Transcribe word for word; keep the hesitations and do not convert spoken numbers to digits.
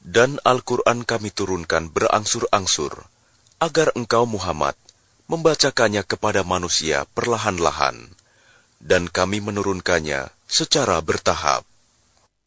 Dan Al-Quran kami turunkan berangsur-angsur, agar engkau Muhammad membacakannya kepada manusia perlahan-lahan, dan kami menurunkannya secara bertahap.